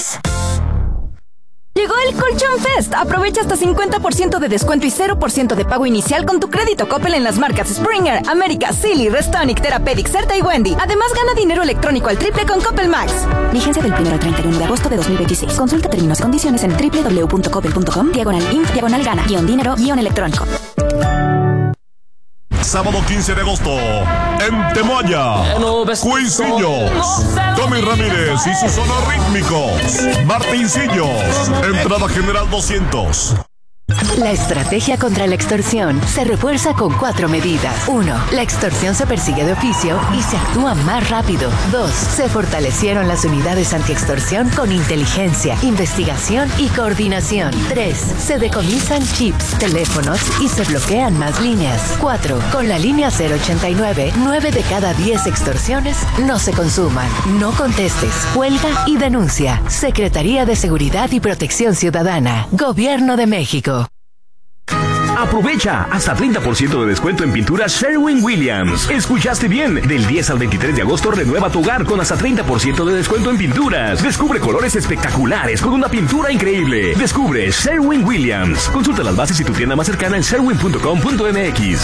detalles. Llegó el Colchón Fest. Aprovecha hasta 50% de descuento y 0% de pago inicial con tu crédito Coppel en las marcas Springer, América, Silly, Restonic, Therapeutic, Certa y Wendy. Además, gana dinero electrónico al triple con Coppel Max. Vigencia del 1 al 31 de agosto de 2026. Consulta términos y condiciones en www.coppel.com/info-dinero-electrónico. Sábado 15 de agosto, en Temoaya, Cuisillos, Tommy Ramírez y sus sonorítmicos, Martincillos, entrada general 200. La estrategia contra la extorsión se refuerza con 4 medidas. 1. La extorsión se persigue de oficio y se actúa más rápido. 2. Se fortalecieron las unidades antiextorsión con inteligencia, investigación y coordinación. 3. Se decomisan chips, teléfonos y se bloquean más líneas. 4. Con la línea 089, 9 de cada 10 extorsiones no se consuman. No contestes, cuelga y denuncia. Secretaría de Seguridad y Protección Ciudadana. Gobierno de México. Aprovecha hasta 30% de descuento en pinturas Sherwin-Williams. Escuchaste bien, del 10 al 23 de agosto renueva tu hogar con hasta 30% de descuento en pinturas. Descubre colores espectaculares con una pintura increíble. Descubre Sherwin-Williams. Consulta las bases y tu tienda más cercana en sherwin.com.mx.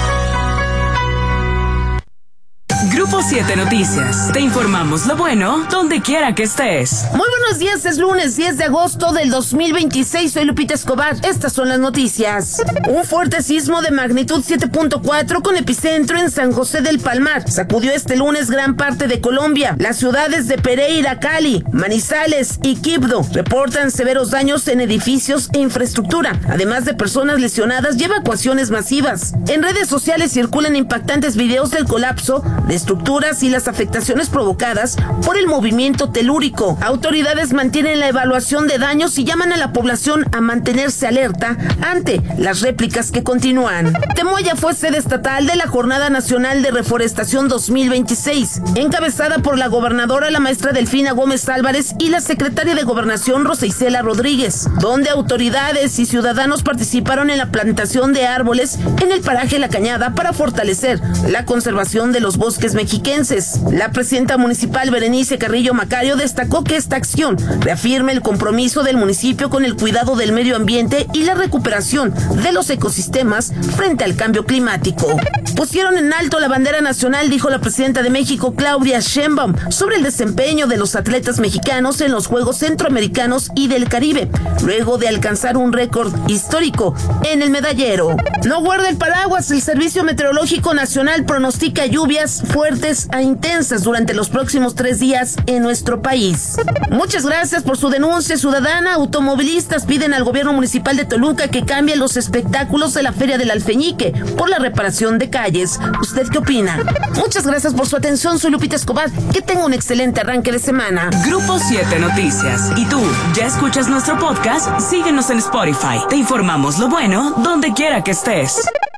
Grupo 7 Noticias. Te informamos lo bueno donde quiera que estés. Muy buenos días, es lunes 10 de agosto del 2026. Soy Lupita Escobar. Estas son las noticias. Un fuerte sismo de magnitud 7.4 con epicentro en San José del Palmar sacudió este lunes gran parte de Colombia. Las ciudades de Pereira, Cali, Manizales y Quibdó reportan severos daños en edificios e infraestructura, además de personas lesionadas y evacuaciones masivas. En redes sociales circulan impactantes videos del colapso de estructuras y las afectaciones provocadas por el movimiento telúrico. Autoridades mantienen la evaluación de daños y llaman a la población a mantenerse alerta ante las réplicas que continúan. Temoaya fue sede estatal de la Jornada Nacional de Reforestación 2026, encabezada por la gobernadora, la maestra Delfina Gómez Álvarez, y la secretaria de Gobernación, Rosa Isela Rodríguez, donde autoridades y ciudadanos participaron en la plantación de árboles en el paraje La Cañada para fortalecer la conservación de los bosques mexiquenses. La presidenta municipal, Berenice Carrillo Macario, destacó que esta acción reafirma el compromiso del municipio con el cuidado del medio ambiente y la recuperación de los ecosistemas frente al cambio climático. Pusieron en alto la bandera nacional, dijo la presidenta de México, Claudia Sheinbaum, sobre el desempeño de los atletas mexicanos en los Juegos Centroamericanos y del Caribe, luego de alcanzar un récord histórico en el medallero. No guarda el paraguas, el Servicio Meteorológico Nacional pronostica lluvias fuertes a intensas durante los próximos 3 días en nuestro país. Muchas gracias por su denuncia ciudadana. Automovilistas piden al gobierno municipal de Toluca que cambie los espectáculos de la Feria del Alfeñique por la reparación de calles. ¿Usted qué opina? Muchas gracias por su atención. Soy Lupita Escobar. Que tenga un excelente arranque de semana. Grupo 7 Noticias. ¿Y tú ya escuchas nuestro podcast? Síguenos en Spotify. Te informamos lo bueno donde quiera que estés.